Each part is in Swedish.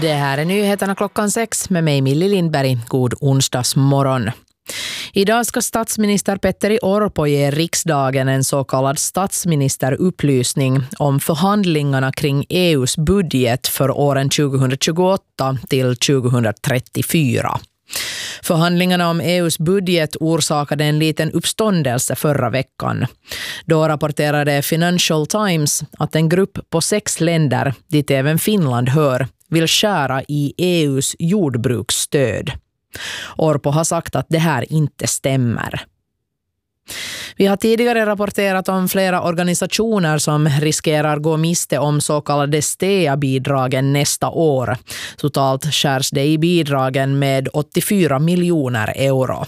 Det här är nyheterna 6:00 med mig Milli Lindberg. God onsdagsmorgon. Idag ska statsminister Petteri Orpo ge riksdagen en så kallad statsministerupplysning om förhandlingarna kring EUs budget för åren 2028 till 2034. Förhandlingarna om EUs budget orsakade en liten uppståndelse förra veckan. Då rapporterade Financial Times att en grupp på 6 länder, dit även Finland hör, vill skära i EUs jordbruksstöd. Orpo har sagt att det här inte stämmer. Vi har tidigare rapporterat om flera organisationer som riskerar gå miste om så kallade STEA-bidragen nästa år. Totalt skärs det i bidragen med 84 miljoner euro.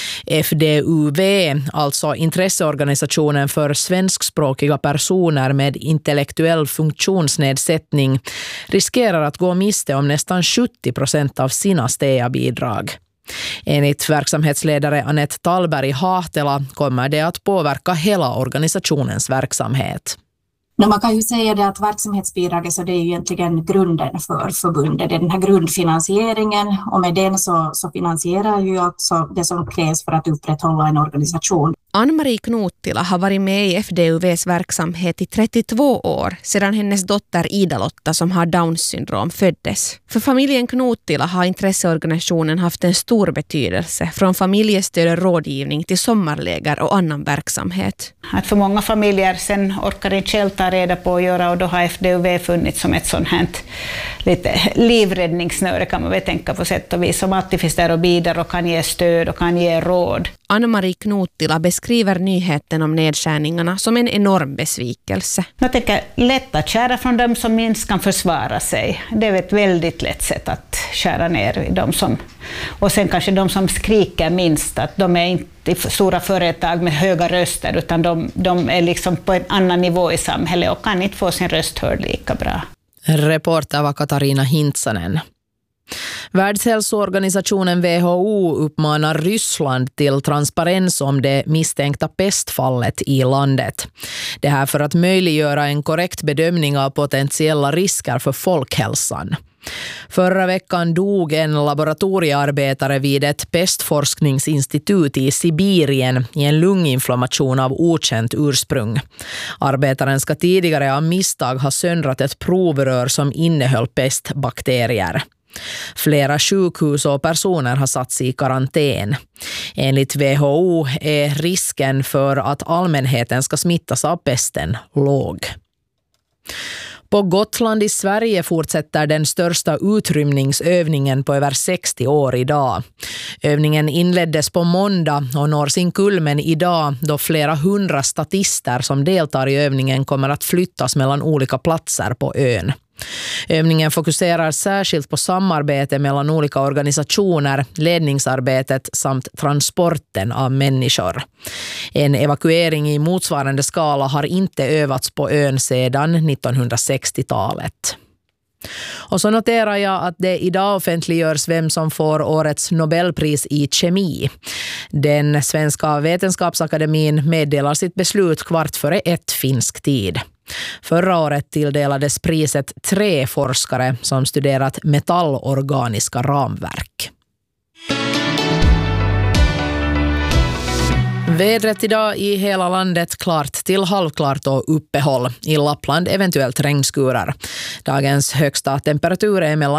FDUV, alltså intresseorganisationen för svenskspråkiga personer med intellektuell funktionsnedsättning, riskerar att gå miste om nästan 70% av sina STEA-bidrag. Enligt verksamhetsledare Anette Tallberg i Hahtela kommer det att påverka hela organisationens verksamhet. Man kan ju säga det att verksamhetsbidraget så det är ju egentligen grunden för förbundet. Det är den här grundfinansieringen och med den så finansierar ju alltså det som krävs för att upprätthålla en organisation. Ann-Marie Knottila har varit med i FDUVs verksamhet i 32 år sedan hennes dotter Ida-Lotta som har Downs syndrom föddes. För familjen Knottila har intresseorganisationen haft en stor betydelse från familjestöd och rådgivning till sommarläger och annan verksamhet. Att för många familjer sen orkar inte själv ta reda på att göra och då har FDUV funnits som ett sånt här lite livräddningssnöre kan man väl tänka på sätt och vis som alltid finns där och bidrar och kan ge stöd och kan ge råd. Ann-Marie Knottila beskriver nyheten om nedskärningarna som en enorm besvikelse. Jag tänker lätt att skära från dem som minst kan försvara sig. Det är ett väldigt lätt sätt att skära ner i dem som... Och sen kanske de som skriker minst, att de är inte stora företag med höga röster utan de är liksom på en annan nivå i samhället och kan inte få sin röst hörd lika bra. Reporter var Katarina Hintsanen. Världshälsoorganisationen WHO uppmanar Ryssland till transparens om det misstänkta pestfallet i landet. Det här för att möjliggöra en korrekt bedömning av potentiella risker för folkhälsan. Förra veckan dog en laboratoriearbetare vid ett pestforskningsinstitut i Sibirien i en lunginflammation av okänt ursprung. Arbetaren ska tidigare av misstag ha söndrat ett provrör som innehöll pestbakterier. Flera sjukhus och personer har satts i karantän. Enligt WHO är risken för att allmänheten ska smittas av pesten låg. På Gotland i Sverige fortsätter den största utrymningsövningen på över 60 år idag. Övningen inleddes på måndag och når sin kulmen idag då flera 100 statister som deltar i övningen kommer att flyttas mellan olika platser på ön. Övningen fokuserar särskilt på samarbete mellan olika organisationer, ledningsarbetet samt transporten av människor. En evakuering i motsvarande skala har inte övats på ön sedan 1960-talet. Och så noterar jag att det idag offentliggörs vem som får årets Nobelpris i kemi. Den svenska vetenskapsakademin meddelar sitt beslut 1:15 finsk tid. Förra året tilldelades priset 3 forskare som studerat metallorganiska ramverk. Vädret idag i hela landet klart till halvklart och uppehåll. I Lappland eventuellt regnskurar. Dagens högsta temperatur är mellan